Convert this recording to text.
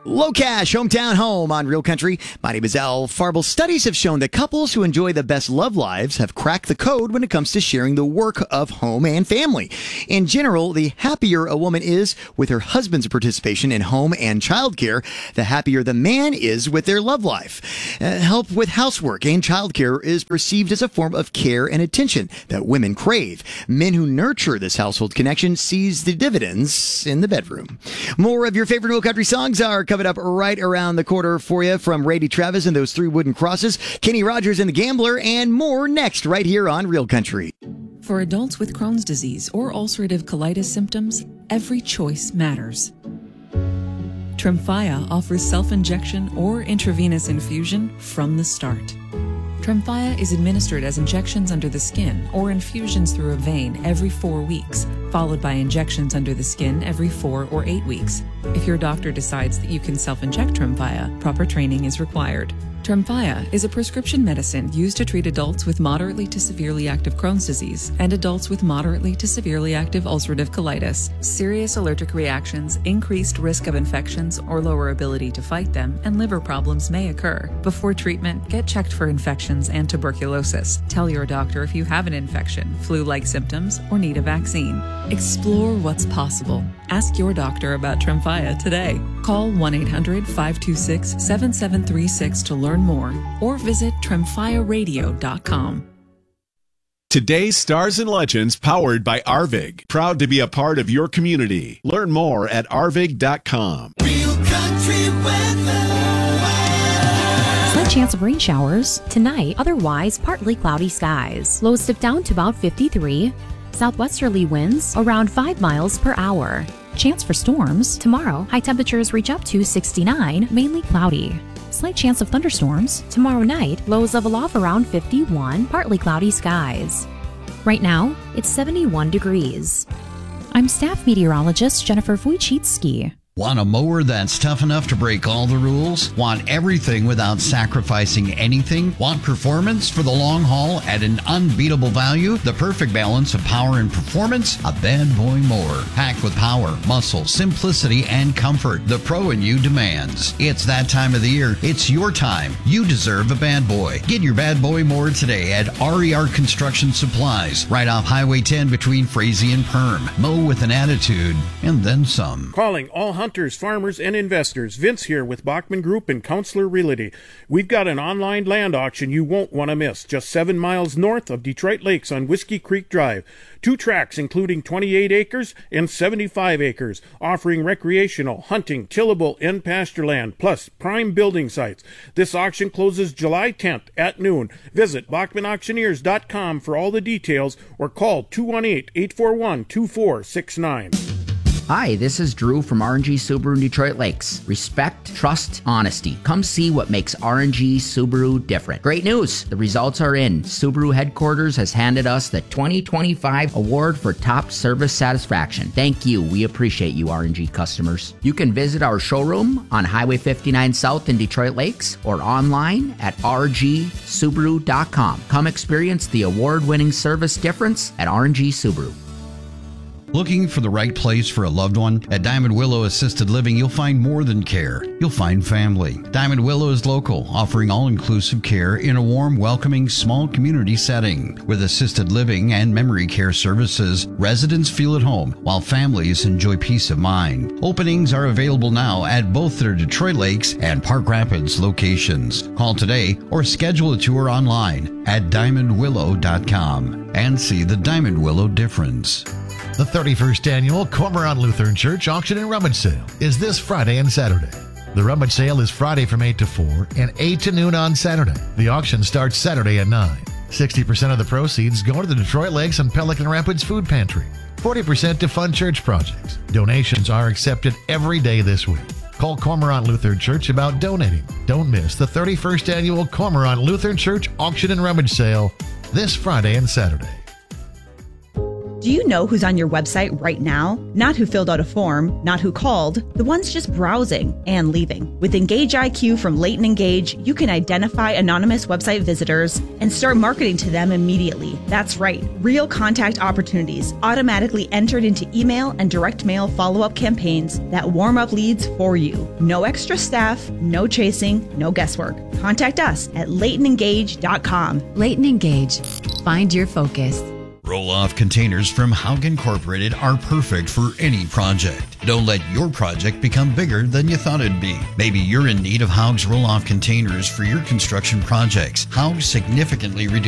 Low Cash, Hometown Home on Real Country. My name is Al Farble. Studies have shown that couples who enjoy the best love lives have cracked the code when it comes to sharing the work of home and family. In general, the happier a woman is with her husband's participation in home and childcare, the happier the man is with their love life. Help with housework and childcare is perceived as a form of care and attention that women crave. Men who nurture this household connection sees the dividends in the bedroom. More of your favorite Real Country songs are coming up right around the corner for you, from Randy Travis and those Three Wooden Crosses, Kenny Rogers and the Gambler, and more next right here on Real Country. For adults with Crohn's disease or ulcerative colitis symptoms, every choice matters. Tremfya offers self-injection or intravenous infusion from the start. Tremfya is administered as injections under the skin or infusions through a vein every 4 weeks, followed by injections under the skin every 4 or 8 weeks. If your doctor decides that you can self-inject Tremfya, proper training is required. Tremfya is a prescription medicine used to treat adults with moderately to severely active Crohn's disease and adults with moderately to severely active ulcerative colitis. Serious allergic reactions, increased risk of infections or lower ability to fight them, and liver problems may occur. Before treatment, get checked for infections and tuberculosis. Tell your doctor if you have an infection, flu-like symptoms, or need a vaccine. Explore what's possible. Ask your doctor about Tremfya today. Call 1-800-526-7736 to learn more, or visit tremfyaradio.com. Today's Stars and Legends, powered by Arvig. Proud to be a part of your community. Learn more at arvig.com. Real Country weather. Slight chance of rain showers tonight, otherwise partly cloudy skies. Lows dip down to about 53. Southwesterly winds around 5 miles per hour. Chance for storms tomorrow. High temperatures reach up to 69, mainly cloudy. Slight chance of thunderstorms tomorrow night. Lows level off around 51, partly cloudy skies. Right now, it's 71 degrees. I'm staff meteorologist Jennifer Wojcicki. Want a mower that's tough enough to break all the rules? Want everything without sacrificing anything? Want performance for the long haul at an unbeatable value? The perfect balance of power and performance? A Bad Boy mower. Packed with power, muscle, simplicity, and comfort the pro in you demands. It's that time of the year. It's your time. You deserve a Bad Boy. Get your Bad Boy mower today at RER Construction Supplies, right off Highway 10 between Frazee and Perm. Mow with an attitude, and then some. Calling all hunters, farmers, and investors. Vince here with Bachman Group and Counselor Realty. We've got an online land auction you won't want to miss, just 7 miles north of Detroit Lakes on Whiskey Creek Drive. 2 tracts including 28 acres and 75 acres, offering recreational, hunting, tillable, and pasture land, plus prime building sites. This auction closes July 10th at noon. Visit BachmanAuctioneers.com for all the details or call 218-841-2469. Hi, this is Drew from R&G Subaru in Detroit Lakes. Respect, trust, honesty. Come see what makes R&G Subaru different. Great news! The results are in. Subaru headquarters has handed us the 2025 award for top service satisfaction. Thank you. We appreciate you, R&G customers. You can visit our showroom on Highway 59 South in Detroit Lakes or online at rgsubaru.com. Come experience the award-winning service difference at R&G Subaru. Looking for the right place for a loved one? At Diamond Willow Assisted Living, you'll find more than care. You'll find family. Diamond Willow is local, offering all-inclusive care in a warm, welcoming, small community setting. With assisted living and memory care services, residents feel at home, while families enjoy peace of mind. Openings are available now at both their Detroit Lakes and Park Rapids locations. Call today or schedule a tour online at diamondwillow.com and see the Diamond Willow difference. The 31st Annual Cormorant Lutheran Church Auction and Rummage Sale is this Friday and Saturday. The rummage sale is Friday from 8 to 4 and 8 to noon on Saturday. The auction starts Saturday at 9. 60% of the proceeds go to the Detroit Lakes and Pelican Rapids Food Pantry. 40% to fund church projects. Donations are accepted every day this week. Call Cormorant Lutheran Church about donating. Don't miss the 31st Annual Cormorant Lutheran Church Auction and Rummage Sale this Friday and Saturday. Do you know who's on your website right now? Not who filled out a form, not who called, the ones just browsing and leaving. With Engage IQ from Leighton Engage, you can identify anonymous website visitors and start marketing to them immediately. That's right, real contact opportunities automatically entered into email and direct mail follow-up campaigns that warm up leads for you. No extra staff, no chasing, no guesswork. Contact us at LeightonEngage.com. Leighton Engage. Find your focus. Roll-off containers from Haug Incorporated are perfect for any project. Don't let your project become bigger than you thought it'd be. Maybe you're in need of Haug's roll-off containers for your construction projects. Haug significantly reduces